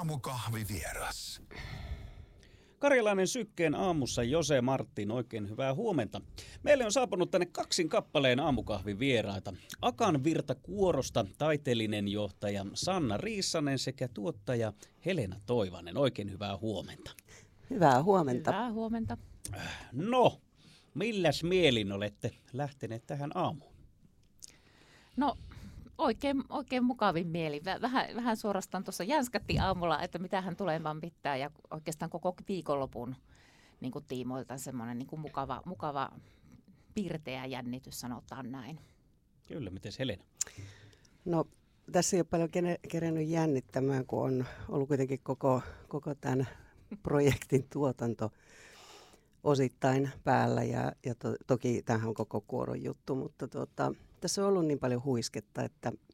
Aamukahvivieras. Karjalainen Sykkeen aamussa Jose Martin, oikein hyvää huomenta. Meille on saapunut tänne 2 kappaleen aamukahvivieraita. Akan Virta Kuorosta taiteellinen johtaja Sanna Riissanen sekä tuottaja Helena Toivanen. Oikein hyvää huomenta. Hyvää huomenta. Hyvää huomenta. No, milläs mielin olette lähteneet tähän aamuun? No oikein mukavin mieli. Vähän suorastaan tuossa jänskätti aamulla, että mitähän tulemaan pitää ja oikeastaan koko viikonlopun niin kuin tiimoilta semmoinen niin kuin mukava pirteä jännitys, sanotaan näin. Kyllä, mites Helena? No tässä ei ole paljon kerennyt jännittämään, kun on ollut kuitenkin koko tämän projektin tuotanto osittain päällä ja toki tämähän on koko kuoron juttu, mutta tässä on ollut niin paljon huisketta,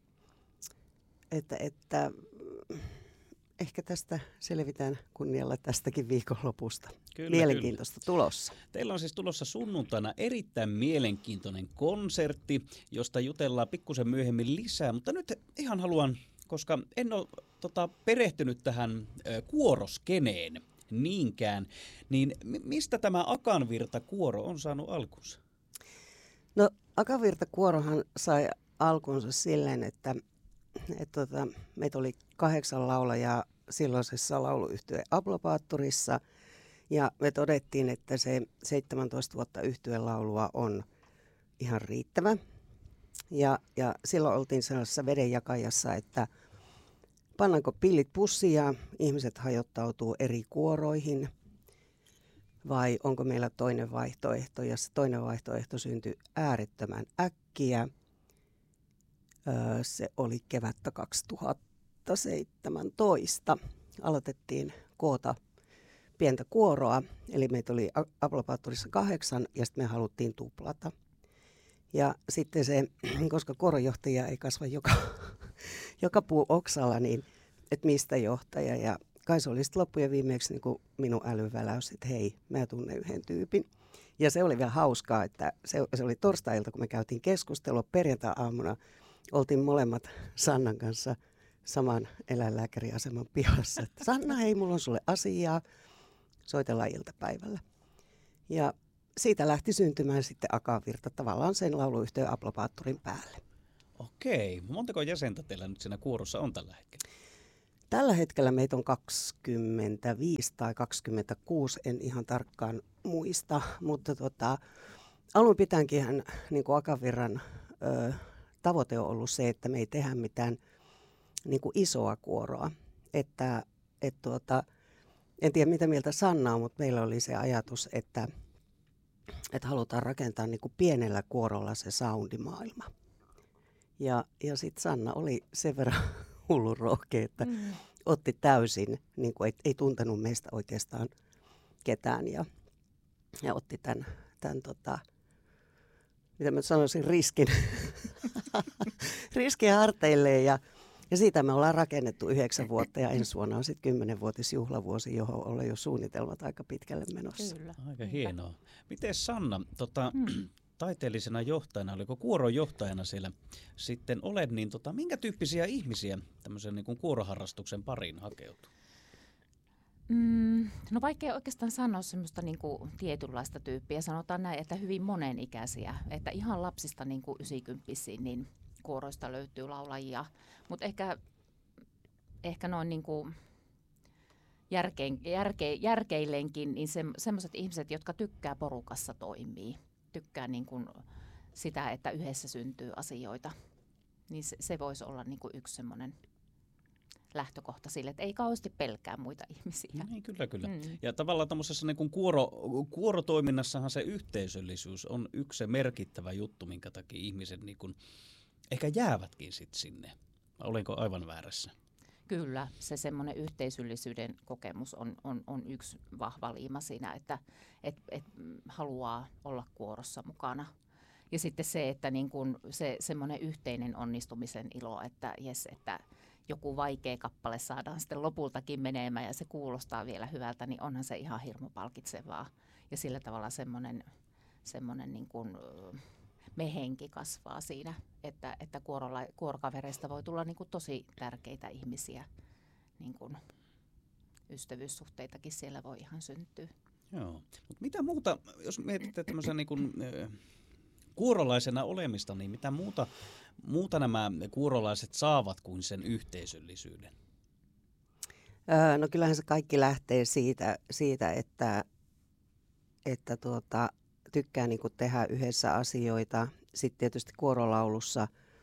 että ehkä tästä selvitään kunnialla tästäkin viikonlopusta. Kyllä, mielenkiintoista tulossa. Teillä on siis tulossa sunnuntaina erittäin mielenkiintoinen konsertti, josta jutellaan pikkusen myöhemmin lisää, mutta nyt ihan haluan, koska en ole perehtynyt tähän kuoroskeneen niinkään, niin mistä tämä Akan Virta Kuoro on saanut alkunsa? No Akan Virta Kuorohan sai alkunsa silleen, että meitä oli 8 laulajaa silloisessa lauluyhtye Aplopaattorissa ja me todettiin, että se 17 vuotta yhtye-laulua on ihan riittävä. Ja silloin oltiin sellaisessa vedenjakajassa, että pannaanko pillit pussiin ja ihmiset hajottautuu eri kuoroihin vai onko meillä toinen vaihtoehto, ja se toinen vaihtoehto syntyi äärettömän äkkiä. Se oli kevättä 2017. Aloitettiin koota pientä kuoroa, eli meitä oli Aplopaattorissa 8 ja sitten me haluttiin tuplata. Ja sitten se, koska kuoronjohtaja ei kasva joka puu oksalla, niin että mistä johtaja. Ja kai se oli sitten loppujen viimeksi niin kuin minun älyväläys, että hei, mä tunnen yhden tyypin. Ja se oli vielä hauskaa, että se oli torstai-ilta, kun me käytiin keskustelua. Perjantai-aamuna oltiin molemmat Sannan kanssa saman eläinlääkäriaseman pihassa. Että Sanna, hei, mulla on sulle asiaa. Soitellaan iltapäivällä. Ja siitä lähti syntymään sitten Akan Virta tavallaan sen lauluyhtiön Aplopaattorin päälle. Okei. Montako jäsentä teillä nyt siinä kuorossa on tällä hetkellä? Tällä hetkellä meitä on 25 tai 26, en ihan tarkkaan muista, mutta alun pitäenkin niin kuin Akan Virran tavoite on ollut se, että me ei tehdä mitään niin kuin isoa kuoroa. En tiedä mitä mieltä Sanna on, mutta meillä oli se ajatus, että halutaan rakentaa niin kuin pienellä kuorolla se soundimaailma. Ja sitten Sanna oli sen verran hullun rohkea, että otti täysin, niin kuin ei tuntenut meistä oikeastaan ketään ja otti tämän mitä mä sanoisin, riskin harteilleen ja siitä me ollaan rakennettu 9 vuotta ja ensi vuonna on sitten 10-vuotisjuhlavuosi, johon ollaan jo suunnitelmat aika pitkälle menossa. Kyllä. Aika hienoa. Miten Sanna, taiteellisena johtajana, oliko kuoron johtajana siellä sitten olet, niin minkä tyyppisiä ihmisiä tämmöisen niin kuin kuoroharrastuksen pariin hakeutuu? No vaikea oikeastaan sanoa semmoista niin kuin tietynlaista tyyppiä. Sanotaan näin, että hyvin monenikäisiä. Että ihan lapsista niin kuin 90-vuotiaisiin niin kuoroista löytyy laulajia. Mutta ehkä noin niin kuin järkeillenkin niin semmoiset ihmiset, jotka tykkää porukassa toimii. Tykkää niin kuin sitä, että yhdessä syntyy asioita. Niin se voisi olla niin kuin yksi semmoinen lähtökohta sille, että ei kauheasti pelkää muita ihmisiä. No niin, kyllä. Ja tavallaan tämmöisessä niin kuin kuorotoiminnassahan se yhteisöllisyys on yksi se merkittävä juttu, minkä takia ihmiset niin kuin ehkä jäävätkin sitten sinne. Olenko aivan väärässä? Kyllä, se semmoinen yhteisöllisyyden kokemus on yksi vahva liima siinä, että haluaa olla kuorossa mukana. Ja sitten se, että niin kun se semmoinen yhteinen onnistumisen ilo, että jes, että joku vaikea kappale saadaan sitten lopultakin menemään ja se kuulostaa vielä hyvältä, niin onhan se ihan hirmu palkitsevaa. Ja sillä tavalla semmoinen niin kuin mehenki kasvaa siinä, että kuorokavereista voi tulla niin kuin tosi tärkeitä ihmisiä niin kuin ystävyyssuhteitakin siellä voi ihan syntyä. Joo. Mut mitä muuta, jos mietitte tämmöisen niin kuin, kuorolaisena olemista, niin mitä muuta nämä kuorolaiset saavat kuin sen yhteisöllisyyden? No kyllähän se kaikki lähtee siitä että tykkää niin kuin tehdä yhdessä asioita. Sitten tietysti kuorolaulussa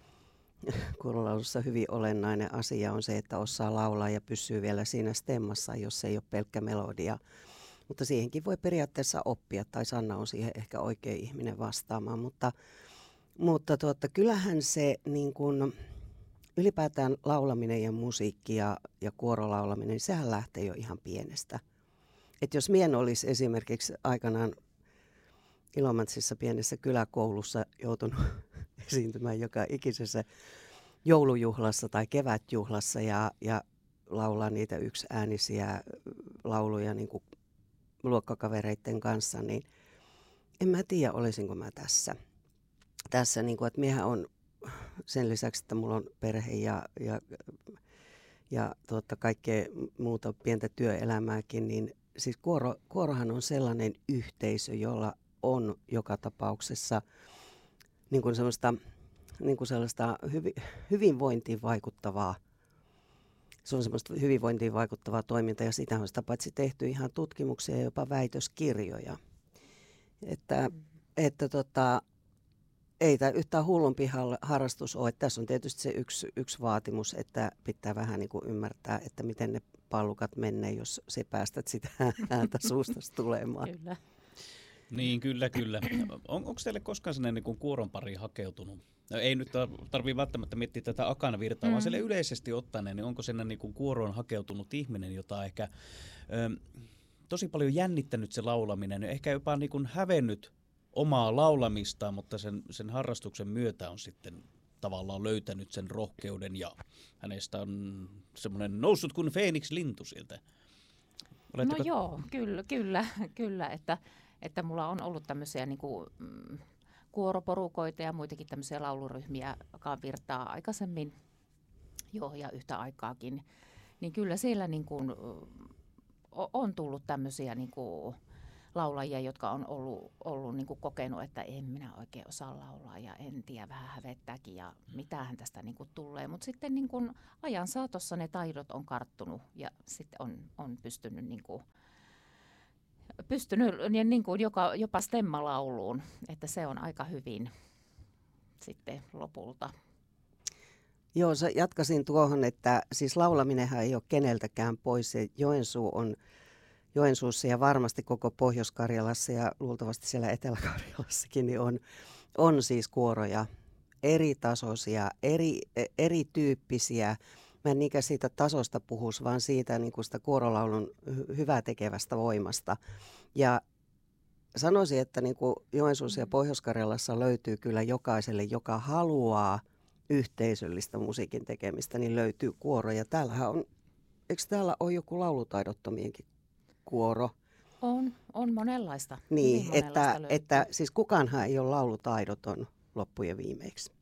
hyvin olennainen asia on se, että osaa laulaa ja pysyy vielä siinä stemmassa, jos se ei ole pelkkä melodia. Mutta siihenkin voi periaatteessa oppia, tai Sanna on siihen ehkä oikea ihminen vastaamaan. Mutta kyllähän se niin kuin, ylipäätään laulaminen ja musiikki ja kuorolaulaminen, niin sehän lähtee jo ihan pienestä. Että jos mien olisi esimerkiksi aikanaan Ilomantsissa pienessä kyläkoulussa joutunut esiintymään joka ikisessä joulujuhlassa tai kevätjuhlassa ja laulaa niitä yksiäänisiä lauluja niin kuin luokkakavereiden kanssa, niin en mä tiedä, olisinko mä tässä niin kuin, että miehän on sen lisäksi, että mulla on perhe ja kaikkea muuta pientä työelämääkin, niin siis kuorohan on sellainen yhteisö, jolla on joka tapauksessa niin kuin sellaista hyvinvointiin vaikuttavaa. Se on semmoista hyvinvointiin vaikuttavaa toimintaa ja sitä on sitä paitsi tehty ihan tutkimuksia ja jopa väitöskirjoja. Että ei tämä yhtään hullumpi harrastus ole. Tässä on tietysti se yksi vaatimus, että pitää vähän niin kuin ymmärtää, että miten ne pallukat menee, jos se päästät sitä ääntä suustasi tulemaan. Kyllä. Niin, kyllä. Onko teille koskaan sellainen niin kuoron pari hakeutunut? No, ei nyt tarvitse välttämättä miettiä tätä Akan virtaa, vaan sille yleisesti ottaen, niin onko sellainen niin kuoroon hakeutunut ihminen, jota ehkä tosi paljon jännittänyt se laulaminen, ehkä jopa niin kuin hävennyt omaa laulamistaan, mutta sen harrastuksen myötä on sitten tavallaan löytänyt sen rohkeuden ja hänestä on semmoinen noussut kuin Feeniks lintu sieltä. No joo, kyllä, että mulla on ollut tämmöisiä niin kuin, kuoroporukoita ja muitakin tämmöisiä lauluryhmiä Akan virtaa aikaisemmin jo ja yhtä aikaakin, niin kyllä siellä niin kuin, on tullut tämmöisiä niin kuin laulajia, jotka on ollut niin kuin kokenut, että en minä oikein osaa laulaa ja en tiedä, vähän hävettääkin ja mitähän tästä niin kuin tulee. Mutta sitten niin kuin ajan saatossa ne taidot on karttunut ja sitten on pystynyt niin kuin jopa stemmalauluun, että se on aika hyvin sitten lopulta. Joo, jatkasin tuohon, että siis laulaminenhan ei ole keneltäkään pois. Joensuussa ja varmasti koko Pohjois-Karjalassa ja luultavasti siellä Etelä-Karjalassakin niin on siis kuoroja eri tasoisia, erityyppisiä. Mä en niinkään siitä tasosta puhuisi, vaan siitä niin kuin sitä kuorolaulun hyvää tekevästä voimasta. Ja sanoisin, että niin kuin Joensuussa ja Pohjois-Karjalassa löytyy kyllä jokaiselle, joka haluaa yhteisöllistä musiikin tekemistä, niin löytyy kuoroja. Täällähän on, eikö täällä ole joku laulutaidottomienkin kuoro? On monenlaista. Niin, että siis kukaanhan ei ole laulutaidoton loppujen viimeiksi.